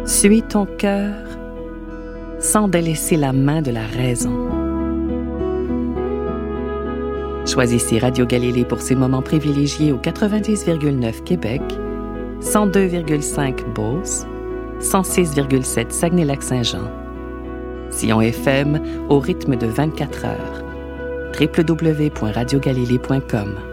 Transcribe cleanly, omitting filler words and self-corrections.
Suis ton cœur sans délaisser la main de la raison. Choisissez Radio Galilée pour ces moments privilégiés au 90,9 Québec, 102,5 Beauce, 106,7 Saguenay-Lac-Saint-Jean. Sion FM au rythme de 24 heures. www.radiogalilée.com